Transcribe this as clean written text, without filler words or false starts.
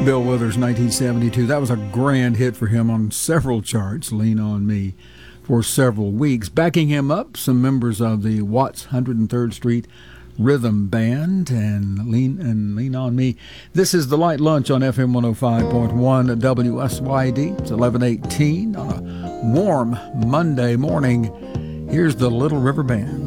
Bill Withers, 1972. That was a grand hit for him on several charts, Lean on Me, for several weeks. Backing him up, some members of the Watts 103rd Street Rhythm Band and Lean on Me. This is The Light Lunch on FM 105.1 WSYD. It's 11:18 on a warm Monday morning. Here's the Little River Band.